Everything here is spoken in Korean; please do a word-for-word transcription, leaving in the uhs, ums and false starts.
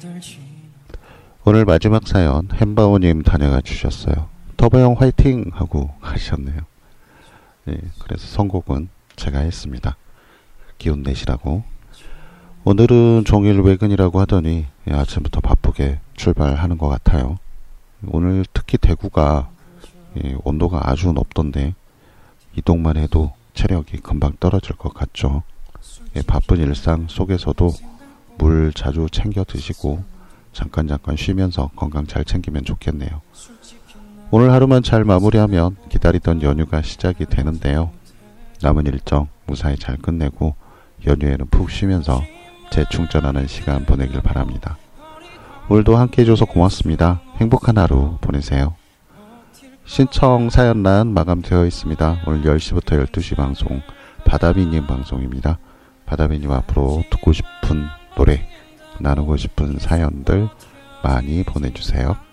오늘 마지막 사연 햄바오님 다녀가 주셨어요. 터보형 화이팅! 하고 하셨네요. 예, 그래서 선곡은 제가 했습니다. 기운 내시라고. 오늘은 종일 외근이라고 하더니 예, 아침부터 바쁘게 출발하는 것 같아요. 오늘 특히 대구가 예, 온도가 아주 높던데 이동만 해도 체력이 금방 떨어질 것 같죠. 예, 바쁜 일상 속에서도 물 자주 챙겨 드시고 잠깐 잠깐 쉬면서 건강 잘 챙기면 좋겠네요. 오늘 하루만 잘 마무리하면 기다리던 연휴가 시작이 되는데요. 남은 일정 무사히 잘 끝내고 연휴에는 푹 쉬면서 재충전하는 시간 보내길 바랍니다. 오늘도 함께 해줘서 고맙습니다. 행복한 하루 보내세요. 신청 사연란 마감되어 있습니다. 오늘 열 시부터 열두 시 방송 바다비님 방송입니다. 바다비님 앞으로 듣고 싶은 노래, 나누고 싶은 사연들 많이 보내주세요.